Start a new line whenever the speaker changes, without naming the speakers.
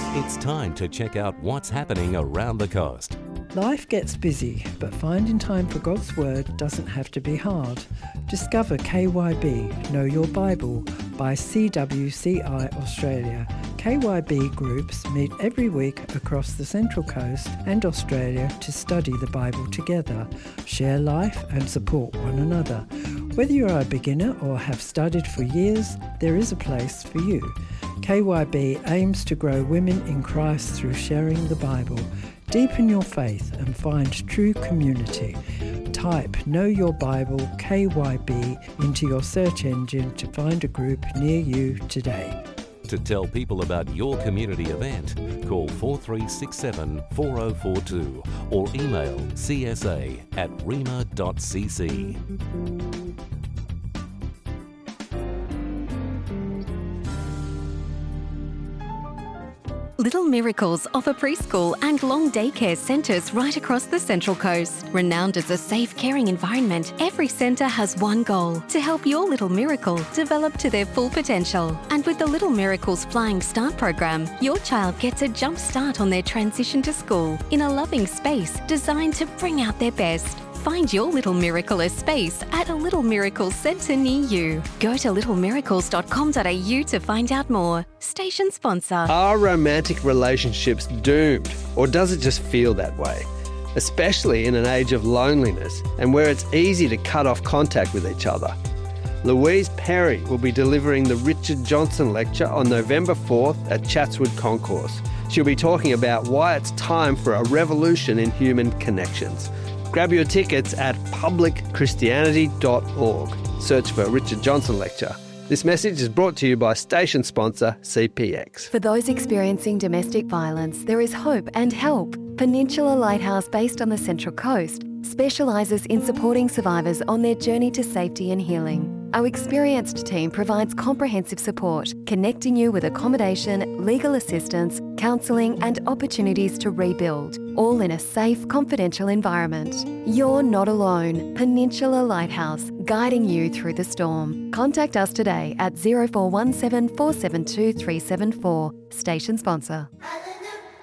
It's time to check out what's happening around the coast.
Life gets busy, but finding time for God's Word doesn't have to be hard. Discover KYB, Know Your Bible, by CWCI Australia. KYB groups meet every week across the Central Coast and Australia to study the Bible together, share life and support one another. Whether you are a beginner or have studied for years, there is a place for you. KYB aims to grow women in Christ through sharing the Bible. Deepen your faith and find true community. Type Know Your Bible KYB into your search engine to find a group near you today.
To tell people about your community event, call 4367 4042 or email csa@rema.cc.
Little Miracles offer preschool and long daycare centres right across the Central Coast. Renowned as a safe, caring environment, every centre has one goal: to help your little miracle develop to their full potential. And with the Little Miracles Flying Start program, your child gets a jump start on their transition to school in a loving space designed to bring out their best. Find your Little Miracle space at a Little Miracles centre near you. Go to littlemiracles.com.au to find out more. Station sponsor.
Are romantic relationships doomed, or does it just feel that way? Especially in an age of loneliness and where it's easy to cut off contact with each other. Louise Perry will be delivering the Richard Johnson Lecture on November 4th at Chatswood Concourse. She'll be talking about why it's time for a revolution in human connections. Grab your tickets at publicchristianity.org. Search for Richard Johnson Lecture. This message is brought to you by station sponsor CPX.
For those experiencing domestic violence, there is hope and help. Peninsula Lighthouse, based on the Central Coast, specialises in supporting survivors on their journey to safety and healing. Our experienced team provides comprehensive support, connecting you with accommodation, legal assistance, counselling and opportunities to rebuild, all in a safe, confidential environment. You're not alone. Peninsula Lighthouse, guiding you through the storm. Contact us today at 0417 472 374. Station sponsor.